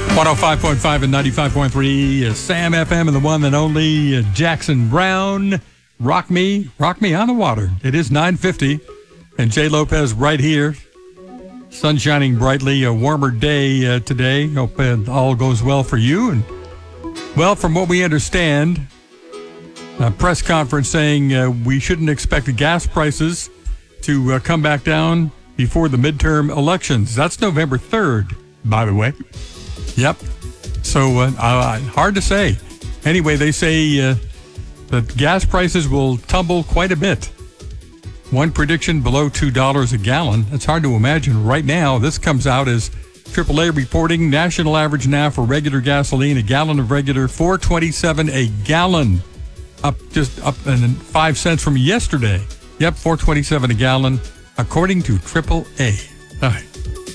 105.5 and 95.3 Sam FM and the one and only Jackson Brown. Rock me on the water. It is 9:50 and Jay Lopez right here. Sun shining brightly, a warmer day today. Hope all goes well for you. And well, from what we understand, a press conference saying we shouldn't expect the gas prices to come back down before the midterm elections. That's November 3rd, by the way. Yep. So hard to say. Anyway, they say that gas prices will tumble quite a bit. One prediction below $2 a gallon. It's hard to imagine right now. This comes out as AAA reporting national average now for regular gasoline, a gallon of regular, $4.27 a gallon. Up 5 cents from yesterday. Yep, $4.27 a gallon, according to AAA. All right.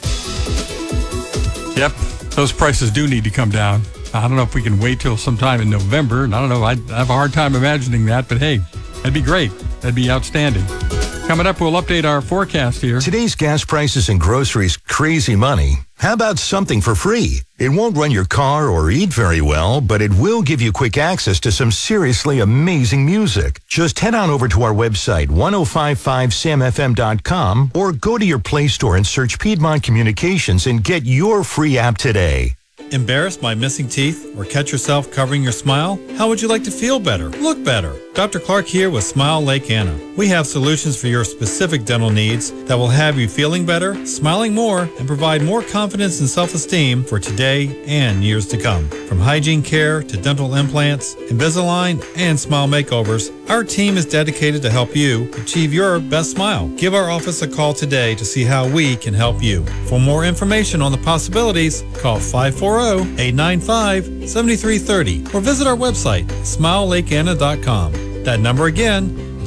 Yep. Those prices do need to come down. I don't know if we can wait till sometime in November. And I don't know. I have a hard time imagining that. But hey, that'd be great. That'd be outstanding. Coming up, we'll update our forecast here. Today's gas prices and groceries, crazy money. How about something for free? It won't run your car or eat very well, but it will give you quick access to some seriously amazing music. Just head on over to our website, 1055samfm.com, or go to your Play Store and search Piedmont Communications and get your free app today. Embarrassed by missing teeth or catch yourself covering your smile? How would you like to feel better, look better? Dr. Clark here with Smile Lake Anna. We have solutions for your specific dental needs that will have you feeling better, smiling more, and provide more confidence and self-esteem for today and years to come. From hygiene care to dental implants, Invisalign, and smile makeovers, our team is dedicated to help you achieve your best smile. Give our office a call today to see how we can help you. For more information on the possibilities, call 540-895-7330 or visit our website, smilelakeanna.com. That number again is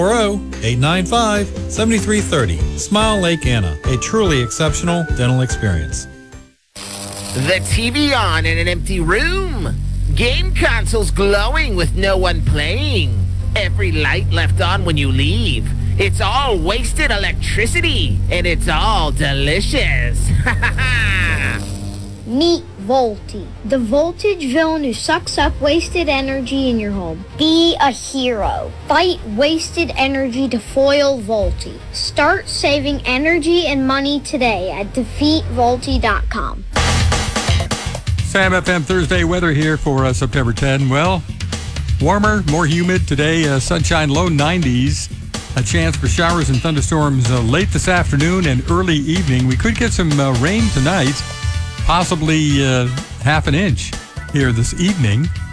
540-895-7330. Smile Lake Anna, a truly exceptional dental experience. The TV on in an empty room. Game consoles glowing with no one playing. Every light left on when you leave. It's all wasted electricity, and it's all delicious. Meet Volti, the voltage villain who sucks up wasted energy in your home. Be a hero. Fight wasted energy to foil Volti. Start saving energy and money today at defeatvolti.com. Sam FM Thursday weather here for September 10. Well, warmer, more humid today. Sunshine, low 90s. A chance for showers and thunderstorms late this afternoon and early evening. We could get some rain tonight. Possibly half an inch here this evening.